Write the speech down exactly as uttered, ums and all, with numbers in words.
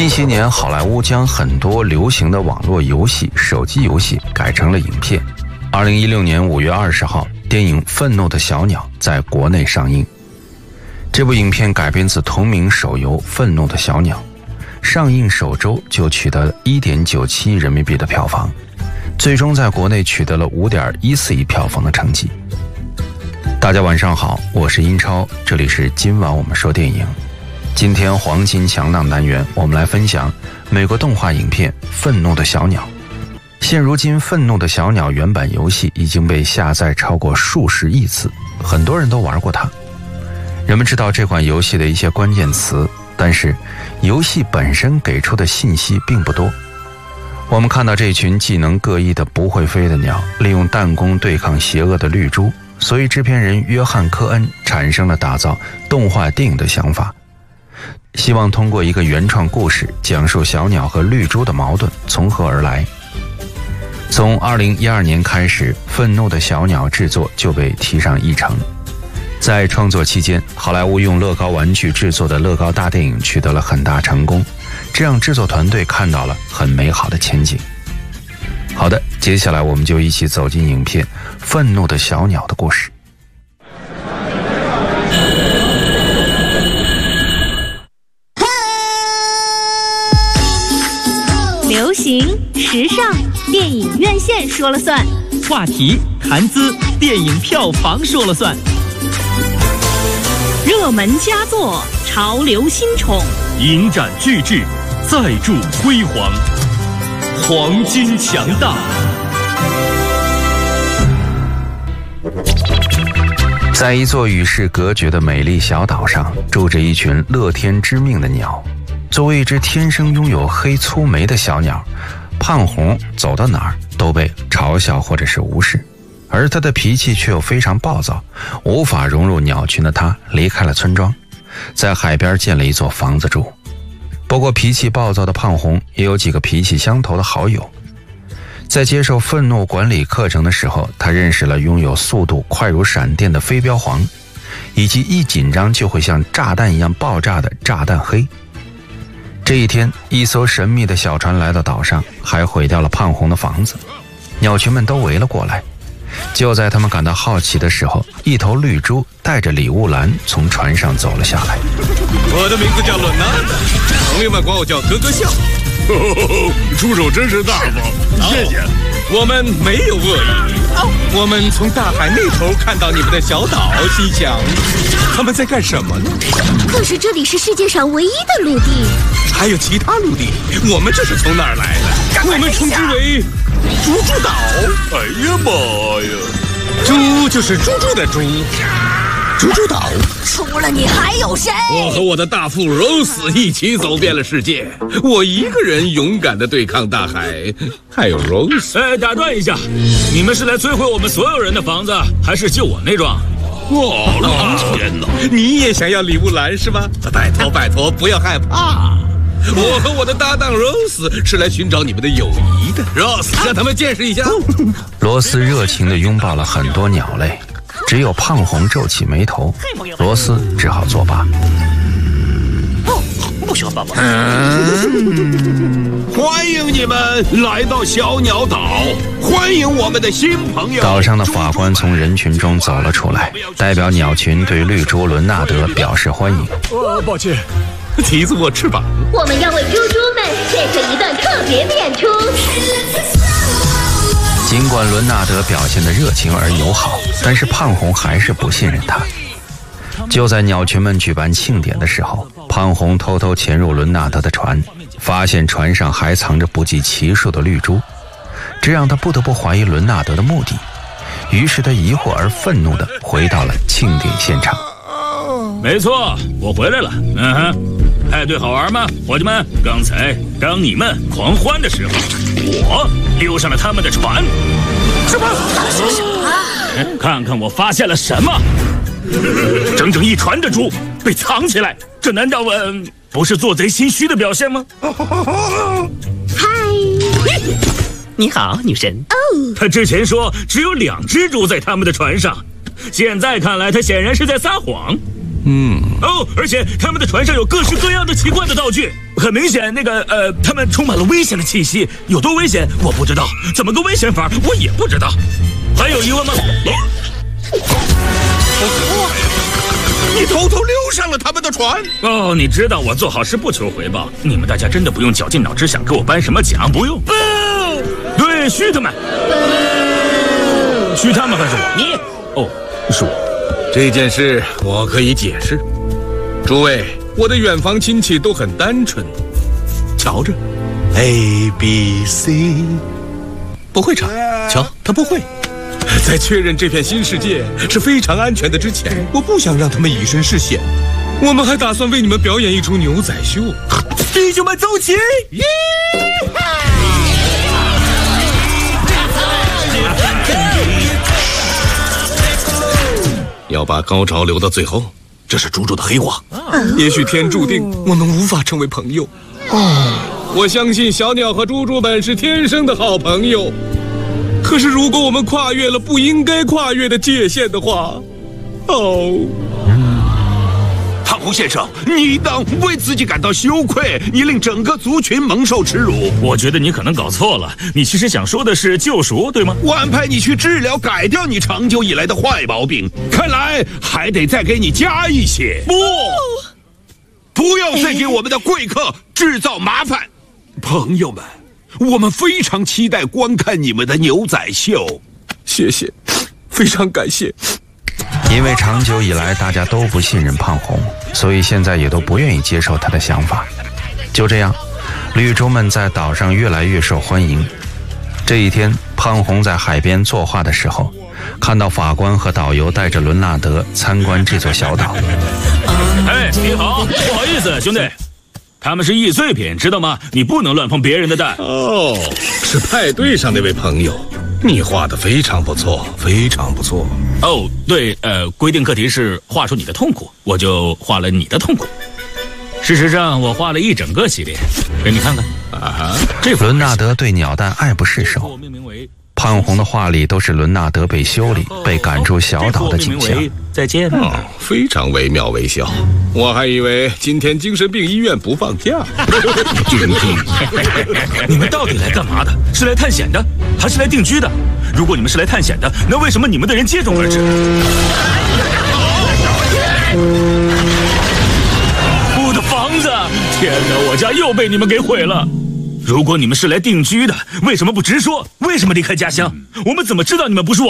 近些年，好莱坞将很多流行的网络游戏、手机游戏改成了影片。二零一六年五月二十号，电影《愤怒的小鸟》在国内上映。这部影片改编自同名手游《愤怒的小鸟》，上映首周就取得了 一点九七亿人民币的票房，最终在国内取得了 五点一四亿票房的成绩。大家晚上好，我是英超，这里是今晚我们说电影。今天黄金强档单元，我们来分享美国动画影片《愤怒的小鸟》。现如今，《愤怒的小鸟》原版游戏已经被下载超过数十亿次，很多人都玩过它。人们知道这款游戏的一些关键词，但是游戏本身给出的信息并不多。我们看到这群技能各异的不会飞的鸟，利用弹弓对抗邪恶的绿猪，所以制片人约翰·科恩产生了打造动画电影的想法，希望通过一个原创故事讲述小鸟和绿猪的矛盾从何而来。从二零一二年开始，愤怒的小鸟制作就被提上议程。在创作期间，好莱坞用乐高玩具制作的乐高大电影取得了很大成功，这让制作团队看到了很美好的前景。好的，接下来我们就一起走进影片《愤怒的小鸟》的故事。 流行、时尚，电影院线说了算； 话题、谈资，电影票房说了算； 热门佳作，潮流新宠， 影展巨制，再铸辉煌，黄金强大。 在一座与世隔绝的美丽小岛上，住着一群乐天知命的鸟。作为一只天生拥有黑粗眉的小鸟，胖红走到哪儿都被嘲笑或者是无视，而他的脾气却又非常暴躁，无法融入鸟群的他离开了村庄，在海边建了一座房子住。不过脾气暴躁的胖红也有几个脾气相投的好友。在接受愤怒管理课程的时候，他认识了拥有速度快如闪电的飞镖皇，以及一紧张就会像炸弹一样爆炸的炸弹黑。这一天，一艘神秘的小船来到岛上，还毁掉了胖红的房子。鸟群们都围了过来。就在他们感到好奇的时候，一头绿猪带着礼物篮从船上走了下来。 我的名字叫伦纳德，朋友们管我叫咯咯笑。 出手真是大方，谢谢。 我们没有恶意，我们从大海那头看到你们的小岛，心想他们在干什么呢？ 可是这里是世界上唯一的陆地， 还有其他陆地，我们这是从哪儿来的？我们称之为猪猪岛。 哎呀妈呀！ 猪就是猪猪的猪，猪猪岛。 除了你还有谁？ 我和我的大副 Rose 一起走遍了世界，我一个人勇敢地对抗大海。还有 Rose。 哎，打断一下，你们是来摧毁我们所有人的房子，还是救我那幢？ 哇，老天哪！ 你也想要礼物篮是吗？拜托拜托，不要害怕。我和我的搭档 Rose 是来寻找你们的友谊的。Rose， 让他们见识一下。 罗斯热情地拥抱了很多鸟类，只有胖红皱起眉头，罗斯只好作罢。 不，不喜欢帮忙。 欢迎你们来到小鸟岛，欢迎我们的新朋友。 岛上的法官从人群中走了出来，代表鸟群对绿猪伦纳德表示欢迎。 呃，抱歉， 提子我翅膀。 我们要为猪猪们献上一段特别的演出。 尽管伦纳德表现得热情而友好，但是胖红还是不信任他。就在鸟群们举办庆典的时候，胖红偷偷潜入伦纳德的船，发现船上还藏着不计其数的绿猪，这让他不得不怀疑伦纳德的目的。于是他疑惑而愤怒地回到了庆典现场。 没错，我回来了。嗯哼，派对好玩吗，伙计们？刚才当你们狂欢的时候，我溜上了他们的船。 什么？他说什么？ 看看我发现了什么！整整一船的猪被藏起来，这难道嗯不是做贼心虚的表现吗？ 嗨， 你好，女神。哦，他之前说只有两只猪在他们的船上，现在看来他显然是在撒谎。 嗯， 哦，而且他们的船上有各式各样的奇怪的道具，很明显，那个呃，他们充满了危险的气息。有多危险，我不知道，怎么个危险法，我也不知道。还有疑问吗？ 你偷偷溜上了他们的船。 哦，你知道我做好事不求回报，你们大家真的不用绞尽脑汁想给我颁什么奖，不用。对，嘘他们。嘘他们还是我？你？哦，是我。 这件事我可以解释。诸位，我的远房亲戚都很单纯，瞧着 ，A B C， 不会唱，瞧他不会。在确认这片新世界是非常安全的之前，我不想让他们以身试险。我们还打算为你们表演一出牛仔秀。弟兄们，走起！要把高潮留到最后，这是猪猪的黑话。也许天注定我们无法成为朋友。哦，我相信小鸟和猪猪们是天生的好朋友。可是如果我们跨越了不应该跨越的界限的话，哦， 汤红先生，你应当为自己感到羞愧，你令整个族群蒙受耻辱。 我觉得你可能搞错了，你其实想说的是救赎，对吗？ 我安排你去治疗，改掉你长久以来的坏毛病，看来还得再给你加一些。不，不要再给我们的贵客制造麻烦。朋友们，我们非常期待观看你们的牛仔秀。 谢谢，非常感谢。 因为长久以来大家都不信任胖红，所以现在也都不愿意接受他的想法。就这样，绿洲们在岛上越来越受欢迎。这一天，胖红在海边作画的时候，看到法官和导游带着伦纳德参观这座小岛。 哎，你好，不好意思，兄弟，他们是易碎品，知道吗？你不能乱碰别人的蛋。 哦，是派对上那位朋友，你画得非常不错，非常不错。 哦，对，呃，规定课题是画出你的痛苦，我就画了你的痛苦。事实上，我画了一整个系列，给你看看。啊，这伦纳德对鸟蛋爱不释手。胖红的画里都是伦纳德被修理、被赶出小岛的景象。 再见。 哦，非常惟妙惟肖。我还以为今天精神病医院不放假。 你们到底来干嘛的？是来探险的，还是来定居的？如果你们是来探险的，那为什么你们的人接踵而至？我的房子！天哪，我家又被你们给毁了！如果你们是来定居的，为什么不直说？为什么离开家乡？我们怎么知道你们不是我？